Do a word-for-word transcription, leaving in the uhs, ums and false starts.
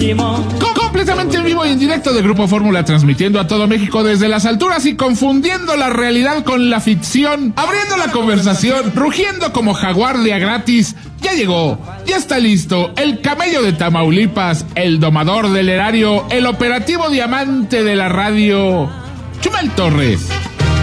último. Completamente en vivo y en directo de Grupo Fórmula, transmitiendo a todo México desde las alturas y confundiendo la realidad con la ficción, abriendo la conversación, rugiendo como jaguar día gratis. Ya llegó, ya está listo, el camello de Tamaulipas, el domador del erario, el operativo diamante de la radio, Chumel Torres.